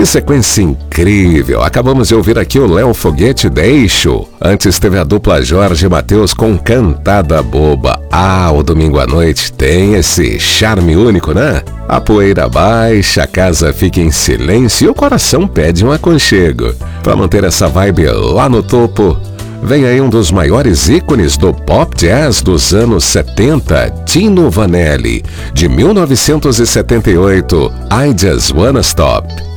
Que sequência incrível! Acabamos de ouvir aqui o Léo Foguete Deixo. Antes teve a dupla Jorge e Mateus com Cantada Boba. O domingo à noite tem esse charme único, né? A poeira baixa, a casa fica em silêncio e o coração pede um aconchego. Para manter essa vibe lá no topo, vem aí um dos maiores ícones do pop jazz dos anos 70, Tino Vanelli, de 1978, I Just Wanna Stop.